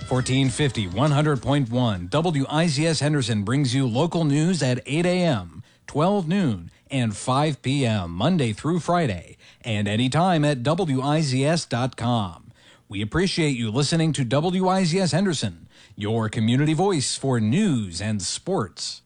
1450, 100.1 WICS Henderson brings you local news at 8 a.m., 12 noon, and 5 p.m. Monday through Friday, and anytime at WICS.com. We appreciate you listening to WICS Henderson, your community voice for news and sports.